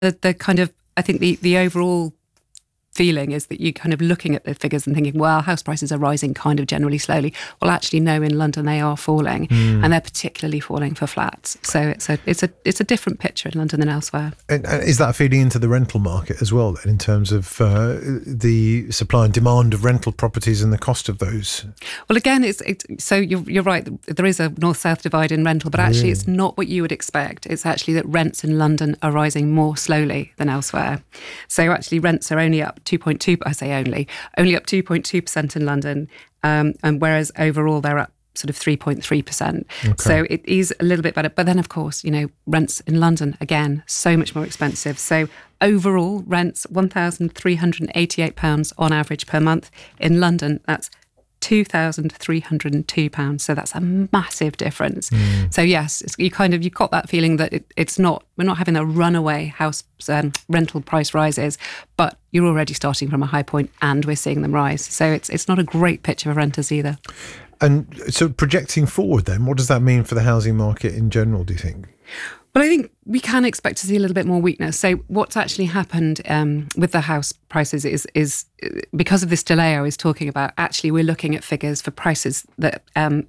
the kind of, I think the overall feeling is that you're kind of looking at the figures and thinking, well, house prices are rising kind of generally slowly. Well, actually, no, in London they are falling, and they're particularly falling for flats. So it's a different picture in London than elsewhere. And is that feeding into the rental market as well, then, in terms of the supply and demand of rental properties and the cost of those? Well, again, so you're right. There is a north-south divide in rental, but actually it's not what you would expect. It's actually that rents in London are rising more slowly than elsewhere. So actually rents are only up 2.2%, I say only up 2.2% in London, and whereas overall they're up sort of 3.3%. Okay. So it is a little bit better. But then, of course, rents in London, again, so much more expensive. So overall, rents £1,388 on average per month. In London, that's £2,302. So that's a massive difference. So yes, you've got that feeling that we're not having a runaway house rental price rises, but you're already starting from a high point and we're seeing them rise. So it's not a great picture for renters either. And so projecting forward then, what does that mean for the housing market in general, do you think? Well, I think we can expect to see a little bit more weakness. So what's actually happened with the house prices is because of this delay I was talking about, actually we're looking at figures for prices that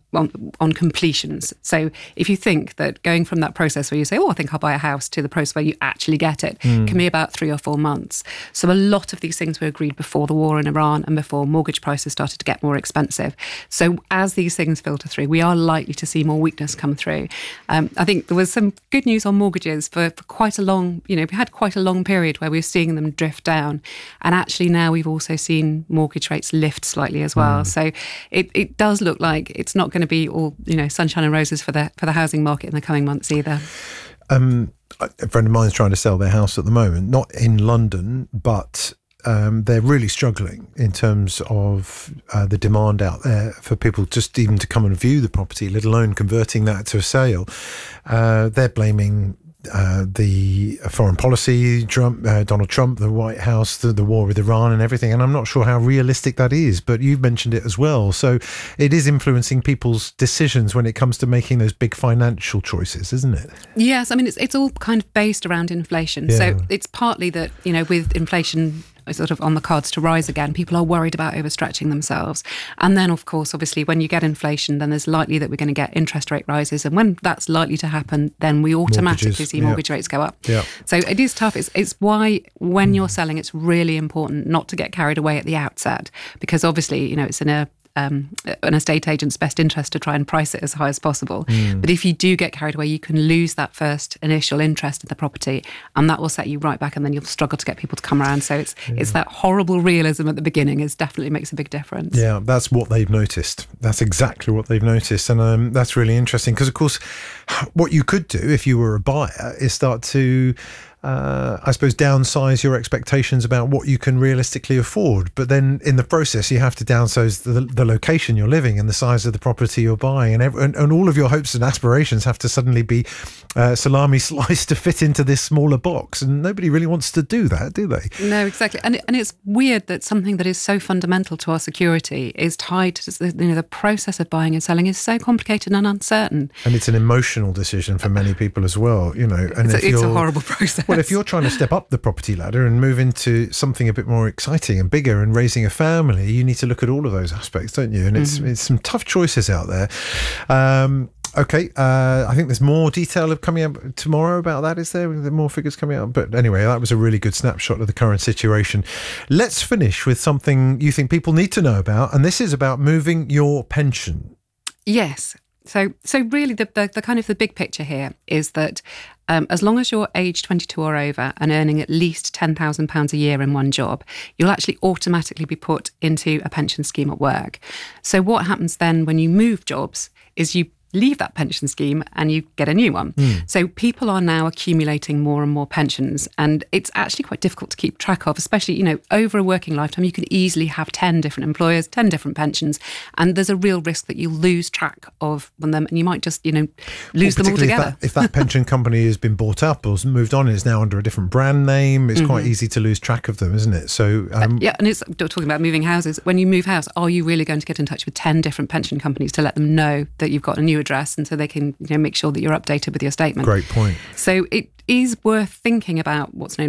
on completions. So if you think that going from that process where you say, I think I'll buy a house, to the process where you actually get it, can be about 3 or 4 months. So a lot of these things were agreed before the war in Iran and before mortgage prices started to get more expensive. So as these things filter through, we are likely to see more weakness come through. I think there was some good news on mortgages for quite a long, we had quite a long period where we were seeing them drift down. And actually now we've also seen mortgage rates lift slightly as well. So it does look like it's not going to be all, sunshine and roses for the housing market in the coming months either. A friend of mine's trying to sell their house at the moment, not in London, but they're really struggling in terms of the demand out there for people just even to come and view the property, let alone converting that to a sale. They're blaming the foreign policy, Donald Trump, the White House, the war with Iran and everything. And I'm not sure how realistic that is, but you've mentioned it as well. So it is influencing people's decisions when it comes to making those big financial choices, isn't it? Yes, I mean, it's all kind of based around inflation. Yeah. So it's partly that, with inflation sort of on the cards to rise again, people are worried about overstretching themselves. And then, of course, obviously, when you get inflation, then there's likely that we're going to get interest rate rises. And when that's likely to happen, then we automatically see mortgage rates go up. Yeah. So it is tough. It's why when you're selling, it's really important not to get carried away at the outset, because obviously, it's in an estate agent's best interest to try and price it as high as possible. But if you do get carried away, you can lose that first initial interest in the property, and that will set you right back, and then you'll struggle to get people to come around. So it's that horrible realism at the beginning definitely makes a big difference. Yeah, that's what they've noticed. That's exactly what they've noticed. And that's really interesting, because of course what you could do if you were a buyer is start to I suppose downsize your expectations about what you can realistically afford, but then in the process you have to downsize the location you're living and the size of the property you're buying, and all of your hopes and aspirations have to suddenly be salami sliced to fit into this smaller box, and nobody really wants to do that, do they? No, exactly. And it's weird that something that is so fundamental to our security is tied to the process of buying and selling is so complicated and uncertain, and it's an emotional decision for many people as well, and it's a horrible process. Well, if you're trying to step up the property ladder and move into something a bit more exciting and bigger and raising a family, you need to look at all of those aspects, don't you? And it's some tough choices out there. Okay, I think there's more detail coming out tomorrow about that, is there? Are there more figures coming out? But anyway, that was a really good snapshot of the current situation. Let's finish with something you think people need to know about, and this is about moving your pension. Yes. So really the kind of the big picture here is that as long as you're age 22 or over and earning at least £10,000 a year in one job, you'll actually automatically be put into a pension scheme at work. So what happens then when you move jobs is you leave that pension scheme and you get a new one. So people are now accumulating more and more pensions, and it's actually quite difficult to keep track of, especially, over a working lifetime. You can easily have 10 different employers, 10 different pensions, and there's a real risk that you'll lose track of them, and you might just, lose them altogether. If that pension company has been bought up or moved on and is now under a different brand name, it's quite easy to lose track of them, isn't it? So yeah, and it's talking about moving houses. When you move house, are you really going to get in touch with 10 different pension companies to let them know that you've got a new address, and so they can make sure that you're updated with your statement? Great point. So it is worth thinking about what's known